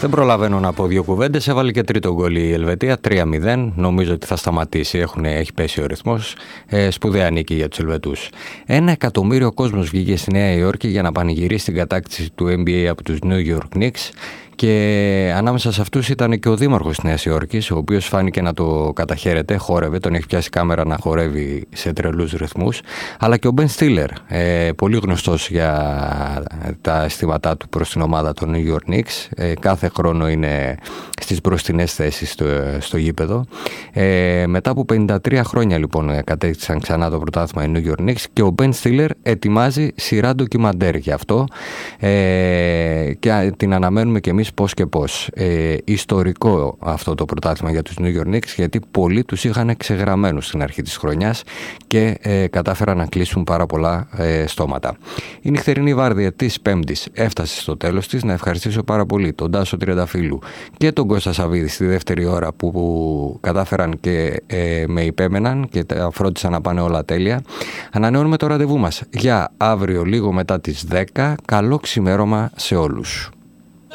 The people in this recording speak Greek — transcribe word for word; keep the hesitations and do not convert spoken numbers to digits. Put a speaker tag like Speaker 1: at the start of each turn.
Speaker 1: Δεν προλαβαίνω να πω δύο κουβέντες. Έβαλε και τρίτο γκολ η Ελβετία, τρία μηδέν. Νομίζω ότι θα σταματήσει. Έχουν, έχει πέσει ο ρυθμός. Ε, σπουδαία νίκη για τους Ελβετούς. Ένα εκατομμύριο κόσμος βγήκε στη Νέα Υόρκη για να πανηγυρίσει την κατάκτηση του N B A από τους New York Knicks. Και ανάμεσα σε αυτούς ήταν και ο δήμαρχος της Νέας Υόρκης, ο οποίος φάνηκε να το καταχαίρεται, χόρευε, τον έχει πιάσει κάμερα να χορεύει σε τρελούς ρυθμούς, αλλά και ο Ben Stiller, ε, πολύ γνωστός για τα αισθήματά του προς την ομάδα των New York Knicks, ε, κάθε χρόνο είναι στις μπροστινές θέσεις στο, στο γήπεδο. Ε, μετά από πενήντα τρία χρόνια λοιπόν κατέκτησαν ξανά το πρωτάθλημα οι New York Knicks και ο Ben Stiller ετοιμάζει σειρά ντοκιμαντέρ γι' αυτό, ε, και την αναμένουμε και εμείς πώς και πώς. Ε, ιστορικό αυτό το πρωτάθλημα για τους New York Knicks, γιατί πολλοί τους είχαν ξεγραμμένους στην αρχή της χρονιάς και ε, κατάφεραν να κλείσουν πάρα πολλά ε, στόματα. Η νυχτερινή βάρδια της Πέμπτης έφτασε στο τέλος της. Να ευχαριστήσω πάρα πολύ τον Τάσο Τριανταφύλου και τον Κώστα Σαββίδη στη δεύτερη ώρα που, που κατάφεραν και ε, με υπέμεναν και τα φρόντισαν να πάνε όλα τέλεια. Ανανεώνουμε το ραντεβού μας για αύριο λίγο μετά τις δέκα. Καλό ξημέρωμα σε όλους.